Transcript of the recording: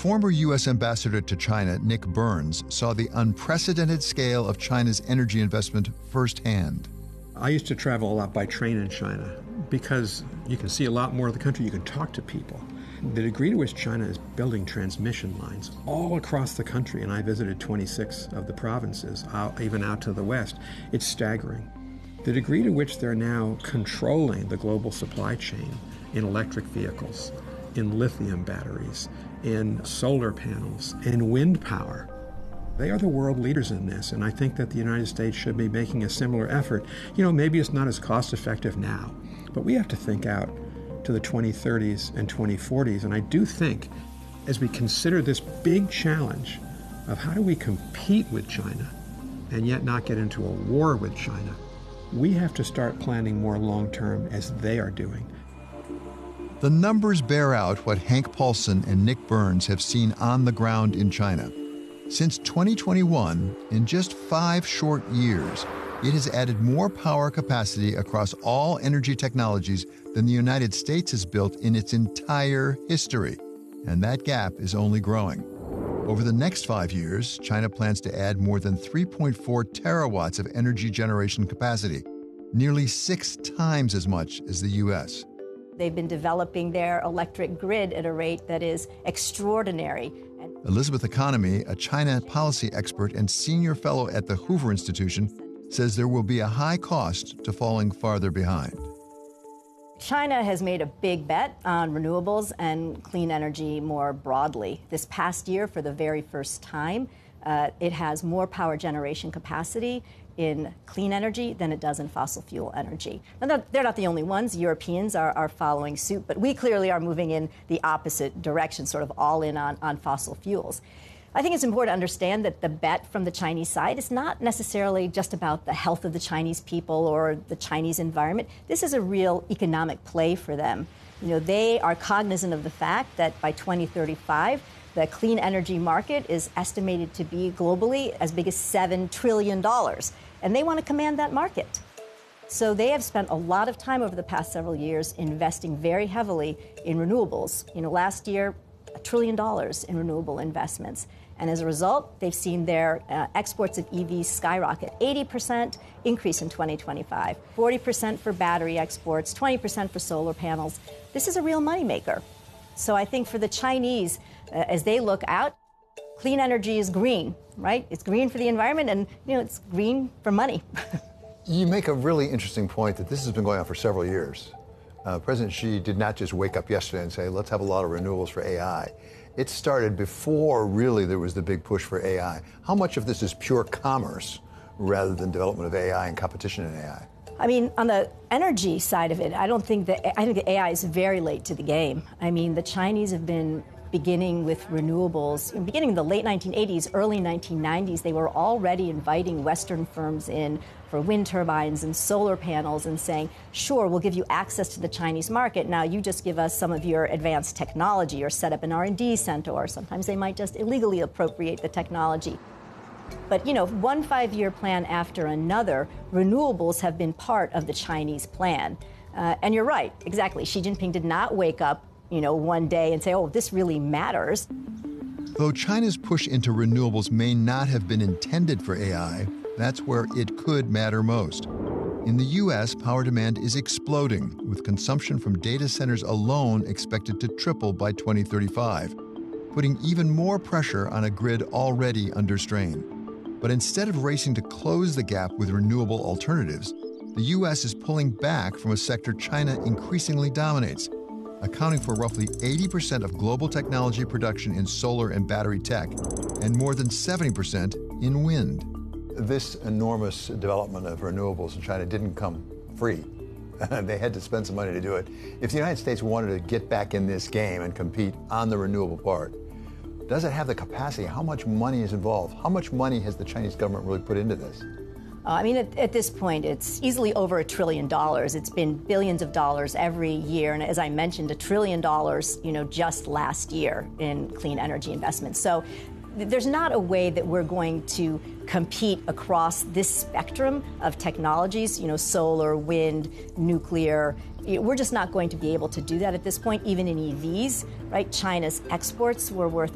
Former U.S. Ambassador to China, Nick Burns, saw the unprecedented scale of China's energy investment firsthand. I used to travel a lot by train in China because you can see a lot more of the country, you can talk to people. The degree to which China is building transmission lines all across the country, and I visited 26 of the provinces, even out to the west, it's staggering. The degree to which they're now controlling the global supply chain in electric vehicles, in lithium batteries, in solar panels, in wind power. They are the world leaders in this, and I think that the United States should be making a similar effort. Maybe it's not as cost-effective now, but we have to think out to the 2030s and 2040s, and I do think, as we consider this big challenge of how do we compete with China and yet not get into a war with China, we have to start planning more long-term as they are doing. The numbers bear out what Hank Paulson and Nick Burns have seen on the ground in China. Since 2021, in just 5 short years, it has added more power capacity across all energy technologies than the United States has built in its entire history. And that gap is only growing. Over the next 5 years, China plans to add more than 3.4 terawatts of energy generation capacity, nearly 6 times as much as the U.S. They've been developing their electric grid at a rate that is extraordinary. Elizabeth Economy, a China policy expert and senior fellow at the Hoover Institution, says there will be a high cost to falling farther behind. China has made a big bet on renewables and clean energy more broadly. This past year, for the very first time, it has more power generation capacity in clean energy than it does in fossil fuel energy. And they're not the only ones. Europeans are following suit, but we clearly are moving in the opposite direction, sort of all in on fossil fuels. I think it's important to understand that the bet from the Chinese side is not necessarily just about the health of the Chinese people or the Chinese environment. This is a real economic play for them. They are cognizant of the fact that by 2035, the clean energy market is estimated to be globally as big as $7 trillion, and they want to command that market. So they have spent a lot of time over the past several years investing very heavily in renewables. Last year, $1 trillion in renewable investments. And as a result, they've seen their exports of EVs skyrocket, 80% increase in 2025, 40% for battery exports, 20% for solar panels. This is a real moneymaker. So I think for the Chinese, as they look out, clean energy is green, right? It's green for the environment, and it's green for money. You make a really interesting point that this has been going on for several years. President Xi did not just wake up yesterday and say, let's have a lot of renewables for AI. It started before really there was the big push for AI. How much of this is pure commerce rather than development of AI and competition in AI? I mean, on the energy side of it, I think the AI is very late to the game. I mean, the Chinese have been beginning with renewables. Beginning in the late 1980s, early 1990s, they were already inviting Western firms in for wind turbines and solar panels and saying, sure, we'll give you access to the Chinese market. Now you just give us some of your advanced technology or set up an R&D center, or sometimes they might just illegally appropriate the technology. But, one 5-year plan after another, renewables have been part of the Chinese plan. And you're right, exactly. Xi Jinping did not wake up one day and say, oh, this really matters. Though China's push into renewables may not have been intended for AI, that's where it could matter most. In the U.S., power demand is exploding, with consumption from data centers alone expected to triple by 2035, putting even more pressure on a grid already under strain. But instead of racing to close the gap with renewable alternatives, the U.S. is pulling back from a sector China increasingly dominates, accounting for roughly 80% of global technology production in solar and battery tech, and more than 70% in wind. This enormous development of renewables in China didn't come free. They had to spend some money to do it. If the United States wanted to get back in this game and compete on the renewable part, does it have the capacity? How much money is involved? How much money has the Chinese government really put into this? At this point, it's easily over $1 trillion. It's been billions of dollars every year. And as I mentioned, $1 trillion, just last year in clean energy investments. So there's not a way that we're going to compete across this spectrum of technologies, solar, wind, nuclear. We're just not going to be able to do that at this point, even in EVs, right? China's exports were worth